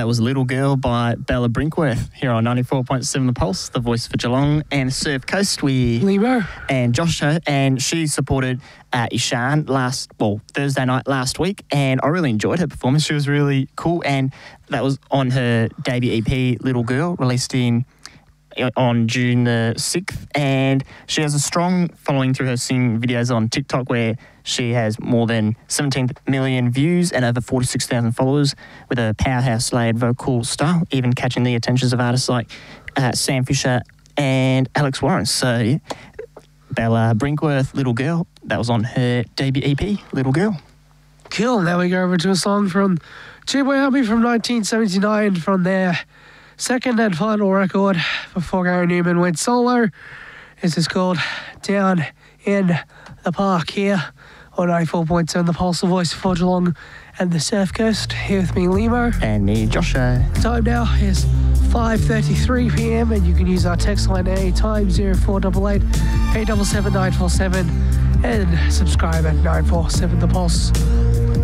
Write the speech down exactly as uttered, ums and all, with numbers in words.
that was Little Girl by Bella Brinkworth here on ninety-four point seven The Pulse, the voice for Geelong and Surf Coast with Limo and Joshua, and she supported uh, Ishan last, well, Thursday night last week, and I really enjoyed her performance. She was really cool, and that was on her debut E P, Little Girl, released in on June the sixth, and she has a strong following through her singing videos on TikTok, where she has more than seventeen million views and over forty-six thousand followers, with a powerhouse-layered vocal style, even catching the attentions of artists like uh, Sam Fisher and Alex Warren. So yeah, Bella Brinkworth, Little Girl, that was on her debut E P, Little Girl. Cool. Now we go over to a song from Tubeway Army from nineteen seventy-nine, from their second and final record before Gary Newman went solo. This is called Down in the Park, here on ninety-four point seven The Pulse, the voice for Geelong and the Surf Coast. Here with me, Limo. And me, Joshua. Time now is five thirty-three p.m. and you can use our text line at any time, zero four eight eight, eight seven seven, nine four seven, and subscribe at nine four seven The Pulse.